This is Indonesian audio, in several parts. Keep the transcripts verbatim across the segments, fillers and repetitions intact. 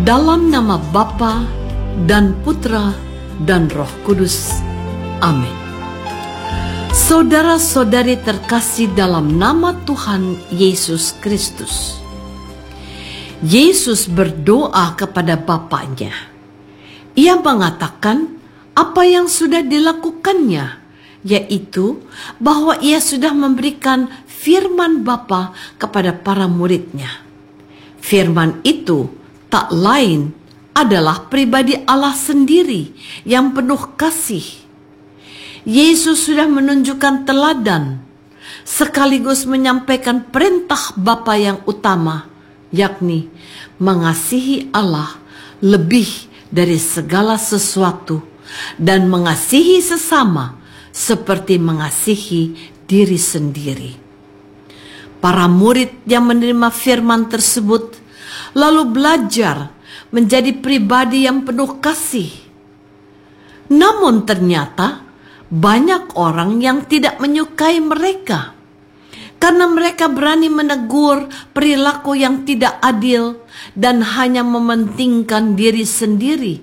Dalam nama Bapa dan Putra dan Roh Kudus. Amin. Saudara-saudari terkasih dalam nama Tuhan Yesus Kristus. Yesus berdoa kepada Bapaknya. Ia mengatakan apa yang sudah dilakukannya, yaitu bahwa ia sudah memberikan firman Bapa kepada para muridnya. Firman itu tak lain adalah pribadi Allah sendiri yang penuh kasih. Yesus sudah menunjukkan teladan, sekaligus menyampaikan perintah Bapa yang utama, yakni mengasihi Allah lebih dari segala sesuatu dan mengasihi sesama seperti mengasihi diri sendiri. Para murid yang menerima firman tersebut lalu belajar menjadi pribadi yang penuh kasih. Namun ternyata banyak orang yang tidak menyukai mereka karena mereka berani menegur perilaku yang tidak adil dan hanya mementingkan diri sendiri.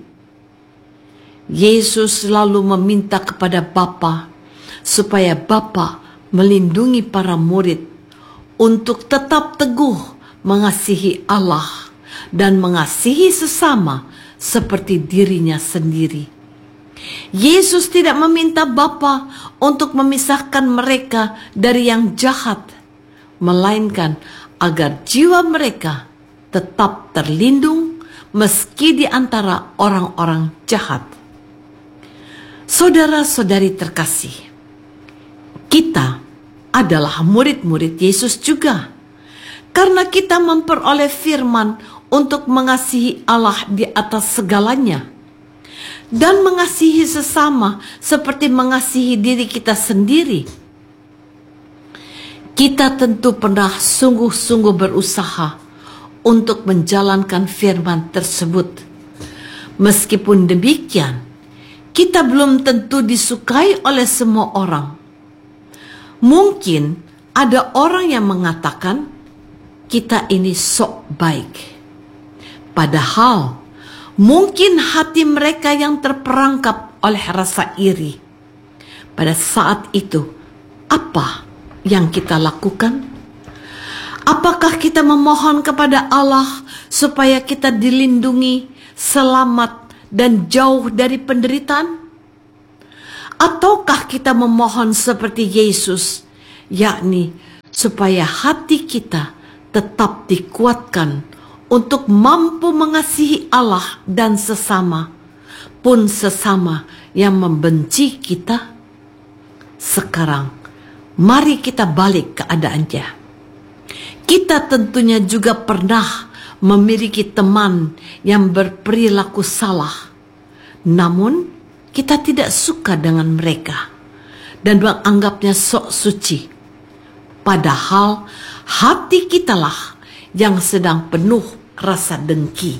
Yesus lalu meminta kepada Bapa supaya Bapa melindungi para murid untuk tetap teguh mengasihi Allah dan mengasihi sesama seperti dirinya sendiri. Yesus tidak meminta Bapa untuk memisahkan mereka dari yang jahat, melainkan agar jiwa mereka tetap terlindung meski di antara orang-orang jahat. Saudara-saudari terkasih, kita adalah murid-murid Yesus juga. Karena kita memperoleh firman untuk mengasihi Allah di atas segalanya dan mengasihi sesama seperti mengasihi diri kita sendiri. Kita tentu pernah sungguh-sungguh berusaha untuk menjalankan firman tersebut. Meskipun demikian, kita belum tentu disukai oleh semua orang. Mungkin ada orang yang mengatakan kita ini sok baik. Padahal mungkin hati mereka yang terperangkap oleh rasa iri. Pada saat itu, apa yang kita lakukan? Apakah kita memohon kepada Allah supaya kita dilindungi, selamat, dan jauh dari penderitaan? Ataukah kita memohon seperti Yesus, yakni supaya hati kita tetap dikuatkan untuk mampu mengasihi Allah dan sesama, pun sesama yang membenci kita? Sekarang, mari kita balik keadaannya. Kita tentunya juga pernah memiliki teman yang berperilaku salah. Namun, kita tidak suka dengan mereka dan menganggapnya sok suci. Padahal hati kitalah yang sedang penuh rasa dengki.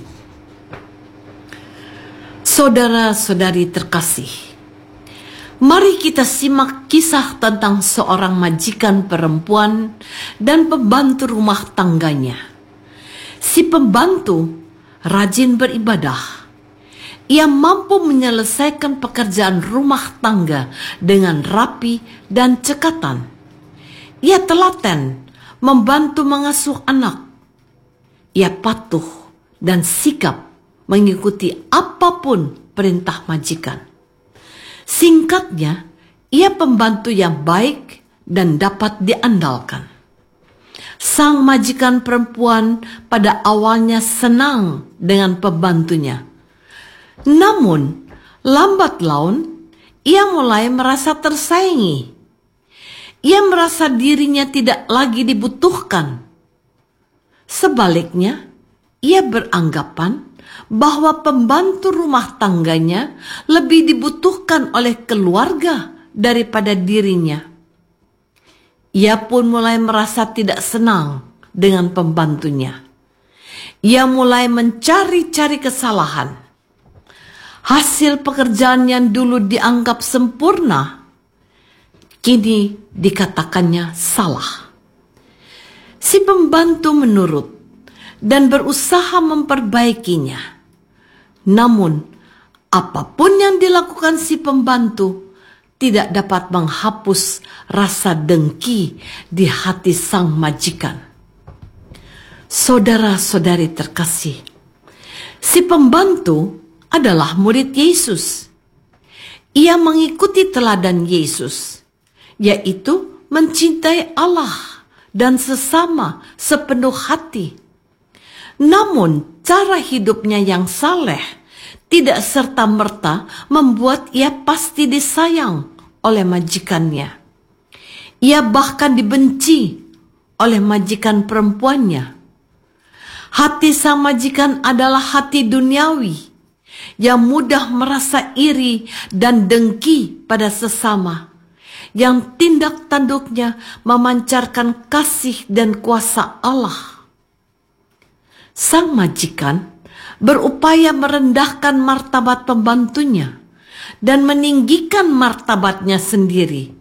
Saudara-saudari terkasih, mari kita simak kisah tentang seorang majikan perempuan dan pembantu rumah tangganya. Si pembantu rajin beribadah. Ia mampu menyelesaikan pekerjaan rumah tangga dengan rapi dan cekatan. Ia telaten membantu mengasuh anak. Ia patuh dan sigap mengikuti apapun perintah majikan. Singkatnya, ia pembantu yang baik dan dapat diandalkan. Sang majikan perempuan pada awalnya senang dengan pembantunya. Namun, lambat laun, ia mulai merasa tersaingi. Ia merasa dirinya tidak lagi dibutuhkan. Sebaliknya, ia beranggapan bahwa pembantu rumah tangganya lebih dibutuhkan oleh keluarga daripada dirinya. Ia pun mulai merasa tidak senang dengan pembantunya. Ia mulai mencari-cari kesalahan. Hasil pekerjaan yang dulu dianggap sempurna, kini dikatakannya salah. Si pembantu menurut dan berusaha memperbaikinya. Namun, apapun yang dilakukan si pembantu tidak dapat menghapus rasa dengki di hati sang majikan. Saudara-saudari terkasih, si pembantu adalah murid Yesus. Ia mengikuti teladan Yesus, yaitu mencintai Allah dan sesama sepenuh hati. Namun, cara hidupnya yang saleh tidak serta-merta membuat ia pasti disayang oleh majikannya. Ia bahkan dibenci oleh majikan perempuannya. Hati sang majikan adalah hati duniawi yang mudah merasa iri dan dengki pada sesama, yang tindak tanduknya memancarkan kasih dan kuasa Allah. Sang majikan berupaya merendahkan martabat pembantunya dan meninggikan martabatnya sendiri.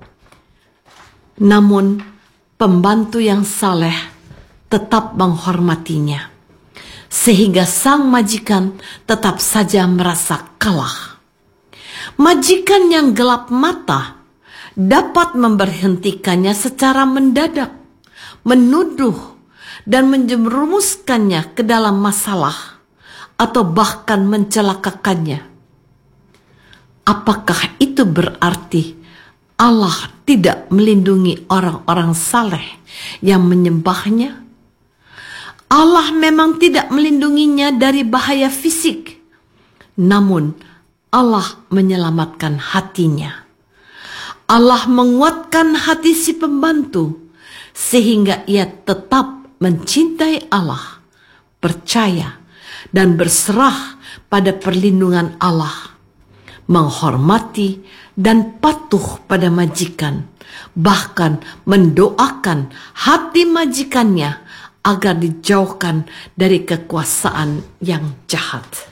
Namun, pembantu yang saleh tetap menghormatinya, sehingga sang majikan tetap saja merasa kalah. Majikan yang gelap mata dapat memberhentikannya secara mendadak, menuduh dan menjerumuskannya ke dalam masalah, atau bahkan mencelakakannya. Apakah itu berarti Allah tidak melindungi orang-orang saleh yang menyembahnya? Allah memang tidak melindunginya dari bahaya fisik, namun Allah menyelamatkan hatinya. Allah menguatkan hati si pembantu sehingga ia tetap mencintai Allah, percaya dan berserah pada perlindungan Allah, menghormati dan patuh pada majikan, bahkan mendoakan hati majikannya agar dijauhkan dari kekuasaan yang jahat.